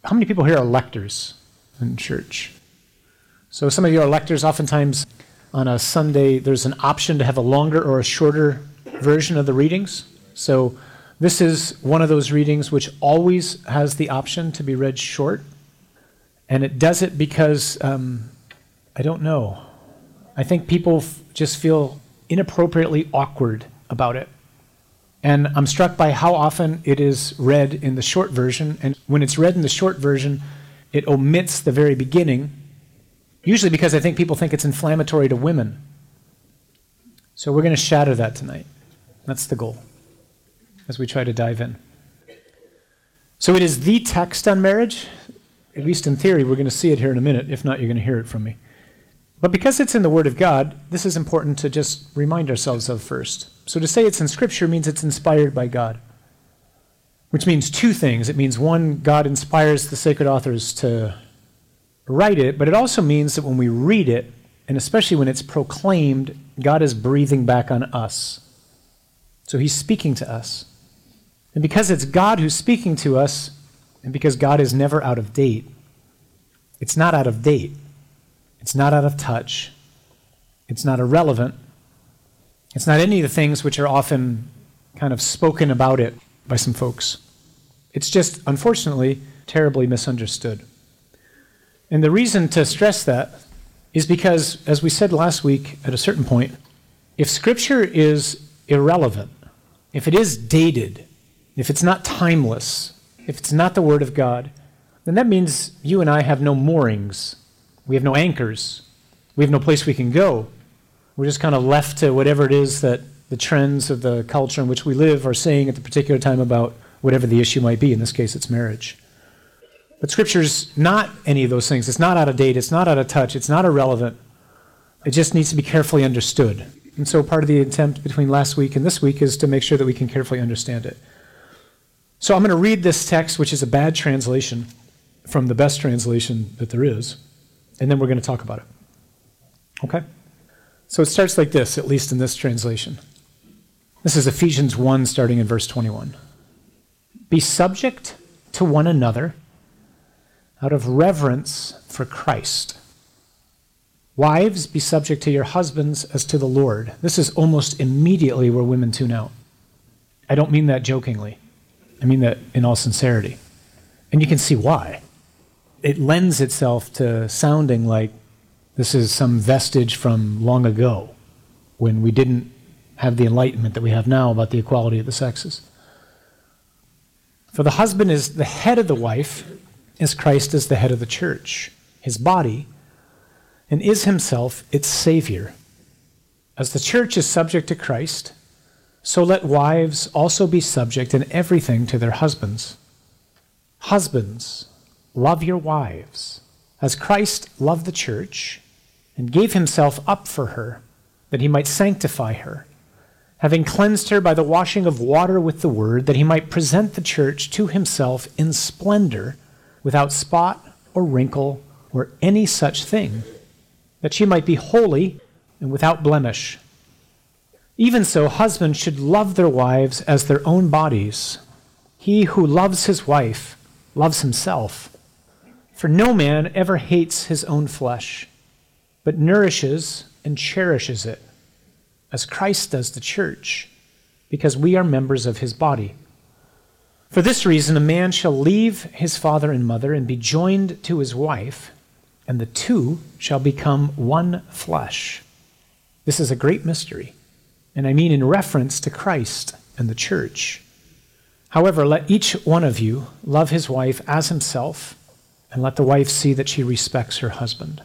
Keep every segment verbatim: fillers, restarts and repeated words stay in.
How many people here are lectors in church? So some of you are lectors. Oftentimes on a Sunday, there's an option to have a longer or a shorter version of the readings. So this is one of those readings which always has the option to be read short. And it does it because, um, I don't know, I think people f- just feel inappropriately awkward about it. And I'm struck by how often it is read in the short version. And when it's read in the short version, it omits the very beginning, usually because I think people think it's inflammatory to women. So we're going to shatter that tonight. That's the goal as we try to dive in. So it is the text on marriage. At least in theory, we're going to see it here in a minute. If not, you're going to hear it from me. But because it's in the Word of God, this is important to just remind ourselves of first. So to say it's in Scripture means it's inspired by God, which means two things. It means, one, God inspires the sacred authors to write it, but it also means that when we read it, and especially when it's proclaimed, God is breathing back on us. So he's speaking to us. And because it's God who's speaking to us, and because God is never out of date, it's not out of date. It's not out of touch. It's not irrelevant. It's not any of the things which are often kind of spoken about it by some folks. It's just, unfortunately, terribly misunderstood. And the reason to stress that is because, as we said last week at a certain point, if Scripture is irrelevant, if it is dated, if it's not timeless, if it's not the Word of God, then that means you and I have no moorings. We have no anchors. We have no place we can go. We're just kind of left to whatever it is that the trends of the culture in which we live are saying at the particular time about whatever the issue might be. In this case, it's marriage. But Scripture's not any of those things. It's not out of date. It's not out of touch. It's not irrelevant. It just needs to be carefully understood. And so part of the attempt between last week and this week is to make sure that we can carefully understand it. So I'm going to read this text, which is a bad translation from the best translation that there is, and then we're going to talk about it. Okay? So it starts like this, at least in this translation. This is Ephesians one, starting in verse twenty-one. Be subject to one another out of reverence for Christ. Wives, be subject to your husbands as to the Lord. This is almost immediately where women tune out. I don't mean that jokingly. I mean that in all sincerity. And you can see why. It lends itself to sounding like this is some vestige from long ago, when we didn't have the enlightenment that we have now about the equality of the sexes. For the husband is the head of the wife, as Christ is the head of the church, his body, and is himself its Savior. As the church is subject to Christ, so let wives also be subject in everything to their husbands. Husbands, love your wives, as Christ loved the church and gave himself up for her, that he might sanctify her, having cleansed her by the washing of water with the word, that he might present the church to himself in splendor, without spot or wrinkle or any such thing, that she might be holy and without blemish. Even so, husbands should love their wives as their own bodies. He who loves his wife loves himself. For no man ever hates his own flesh, but nourishes and cherishes it, as Christ does the church, because we are members of his body. For this reason, a man shall leave his father and mother and be joined to his wife, and the two shall become one flesh. This is a great mystery, and I mean in reference to Christ and the church. However, let each one of you love his wife as himself, and let the wife see that she respects her husband.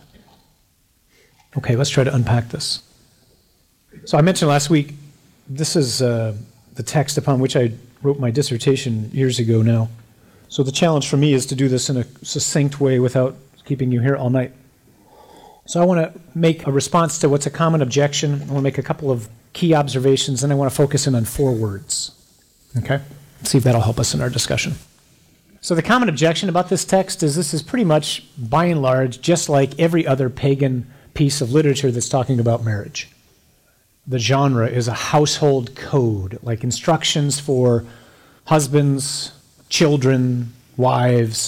Okay, let's try to unpack this. So I mentioned last week, this is uh, the text upon which I wrote my dissertation years ago now. So the challenge for me is to do this in a succinct way without keeping you here all night. So I want to make a response to what's a common objection. I want to make a couple of key observations, and I want to focus in on four words. Okay? Let's see if that'll help us in our discussion. So the common objection about this text is this is pretty much, by and large, just like every other pagan piece of literature that's talking about marriage. The genre is a household code, like instructions for husbands, children, wives,